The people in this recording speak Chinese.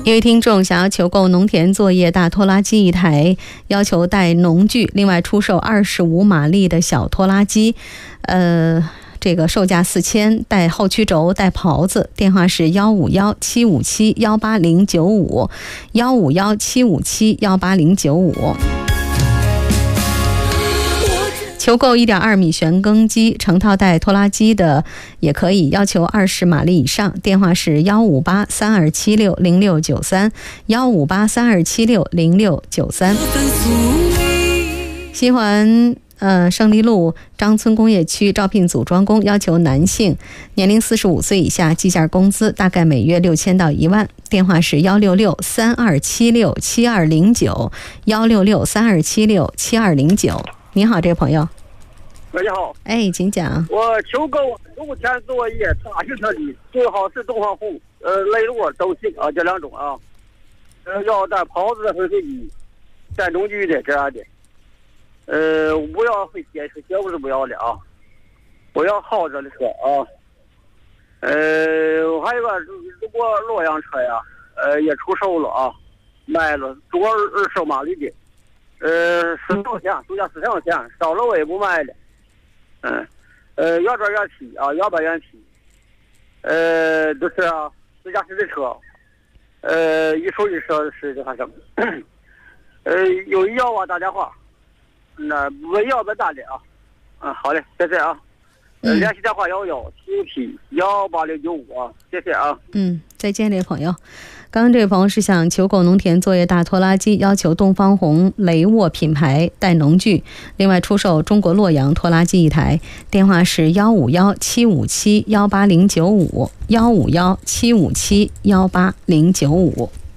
一位听众想要求购农田作业大拖拉机一台，要求带农具，另外出售25马力的小拖拉机，这个售价4000，带后驱轴，带刨子。电话是151-757-18095，151-757-18095。求购1.2米旋耕机，成套带拖拉机的也可以，要求20马力以上。电话是158-3276-0693，158-3276-0693。西环胜利路张村工业区招聘组装工，要求男性，年龄45岁以下，计件工资大概每月6000到1万。电话是166-3276-7209，166-3276-7209。你好，这位朋友。 你好。 哎，请讲。 我求购农田作业大型车机，最好是东方红、雷诺都行啊，这2种啊。要带刨子的回收机，带农具的这样的。不要会接车，绝不是不要的啊。我要耗着的车啊。我还有个如果洛阳车呀，也出售了啊，卖了多20马力的。40块钱，都价40块钱，少了我也不卖的。原装原批啊，原版原批。都是啊，自驾驶的车。一手一车是这啥什么？有意要我打电话，那不要别打的啊。好嘞，谢谢啊。联系电话117-18095啊，谢谢啊。 再见，这位朋友。刚刚这位朋友是想求购农田作业大拖拉机，要求东方红、雷沃品牌，带农具，另外出售中国洛阳拖拉机一台。电话是151-757-18095，151-757-18095。